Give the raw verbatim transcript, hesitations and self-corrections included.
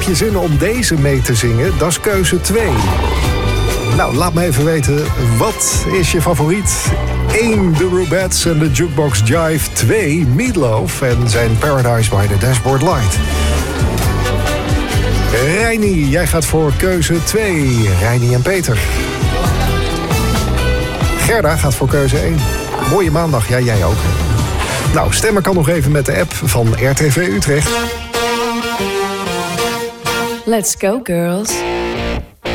je zin om deze mee te zingen? Dat is keuze twee. Nou, laat me even weten, wat is je favoriet? één. The Rubettes en de Jukebox Jive. twee. Meatloaf en zijn Paradise by the Dashboard Light. Reini, jij gaat voor keuze twee. Reini en Peter. Gerda gaat voor keuze één. Mooie maandag, ja, jij ook. Nou, stemmen kan nog even met de app van R T V Utrecht. Let's go, girls.